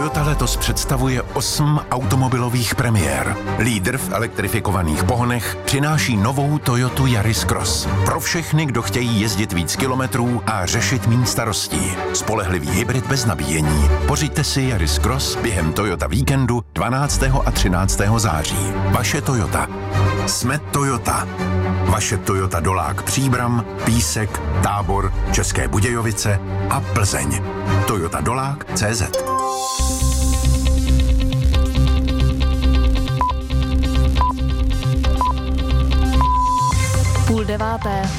Toyota letos představuje 8 automobilových premiér. Lídr v elektrifikovaných pohonech přináší novou Toyotu Yaris Cross. Pro všechny, kdo chtějí jezdit víc kilometrů a řešit méně starostí. Spolehlivý hybrid bez nabíjení. Pořiďte si Yaris Cross během Toyota víkendu 12. a 13. září. Vaše Toyota. Jsme Toyota. Vaše Toyota Dolák Příbram, Písek, Tábor, České Budějovice a Plzeň. Toyota Dolák.cz. Půl deváté.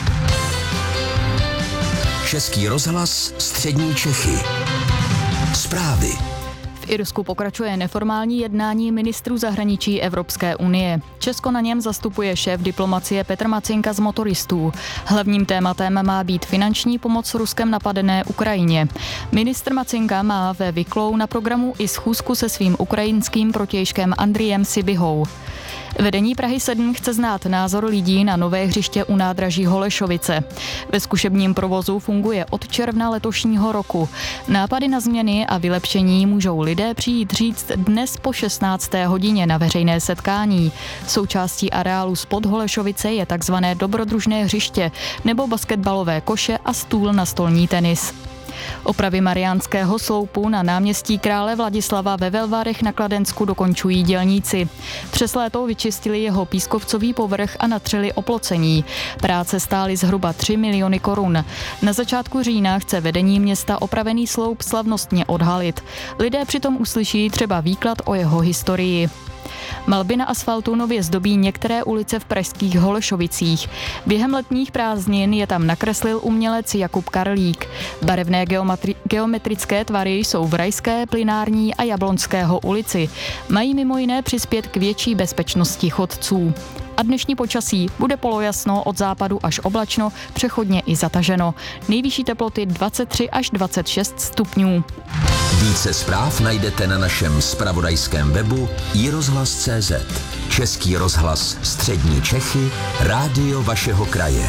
Český rozhlas Střední Čechy. Zprávy. V Irsku pokračuje neformální jednání ministrů zahraničí Evropské unie. Česko na něm zastupuje šéf diplomacie Petr Macinka z motoristů. Hlavním tématem má být finanční pomoc Ruskem napadené Ukrajině. Ministr Macinka má ve Wicklow na programu i schůzku se svým ukrajinským protějškem Andrijem Sibihou. Vedení Prahy 7 chce znát názor lidí na nové hřiště u nádraží Holešovice. Ve zkušebním provozu funguje od června letošního roku. Nápady na změny a vylepšení můžou lidé přijít říct dnes po 16. hodině na veřejné setkání. Součástí areálu spod Holešovice je takzvané dobrodružné hřiště nebo basketbalové koše a stůl na stolní tenis. Opravy Mariánského sloupu na náměstí Krále Vladislava ve Velvarech na Kladensku dokončují dělníci. Přes léto vyčistili jeho pískovcový povrch a natřeli oplocení. Práce stály zhruba 3 miliony korun. Na začátku října chce vedení města opravený sloup slavnostně odhalit. Lidé přitom uslyší třeba výklad o jeho historii. Malby na asfaltu nově zdobí některé ulice v pražských Holešovicích. Během letních prázdnin je tam nakreslil umělec Jakub Karlík. Barevné geometrické tvary jsou v Rajské, Plynární a Jablonského ulici. Mají mimo jiné přispět k větší bezpečnosti chodců. A dnešní počasí bude polojasno, od západu až oblačno, přechodně i zataženo. Nejvyšší teploty 23 až 26 stupňů. Více zpráv najdete na našem zpravodajském webu iRozhlas.cz. Český rozhlas Střední Čechy, rádio vašeho kraje.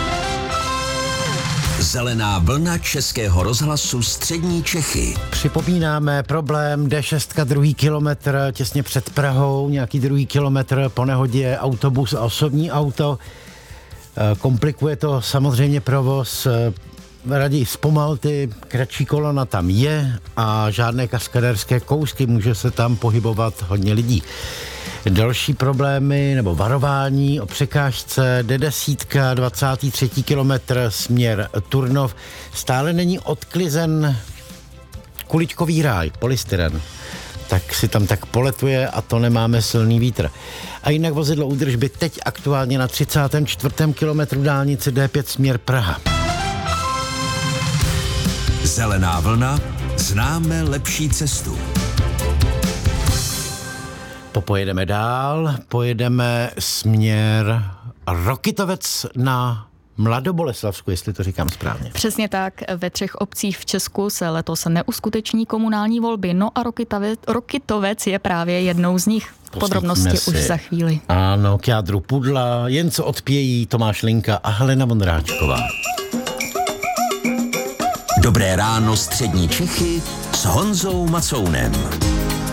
Zelená vlna Českého rozhlasu Střední Čechy. Připomínáme problém D6, druhý kilometr těsně před Prahou, nějaký druhý kilometr po nehodě autobus a osobní auto. Komplikuje to samozřejmě provoz. Raději zpomalte, kratší kolona tam je a žádné kaskadérské kousky, může se tam pohybovat hodně lidí. Další problémy nebo varování o překážce D10, 23. kilometr směr Turnov. Stále není odklizen kuličkový ráj, polystyren. Tak si tam tak poletuje a to nemáme silný vítr. A jinak vozidlo údržby teď aktuálně na 34. kilometru dálnice D5 směr Praha. Zelená vlna, známe lepší cestu. Pojedeme dál, pojedeme směr Rokytovec na Mladoboleslavsku, jestli to říkám správně. Přesně tak, ve 3 obcích v Česku se letos neuskuteční komunální volby, no a Rokytovec je právě jednou z nich. Podrobnosti už za chvíli. Ano, k jádru pudla, jen co odpějí Tomáš Linka a Helena Vondráčková. Dobré ráno Střední Čechy s Honzou Macounem.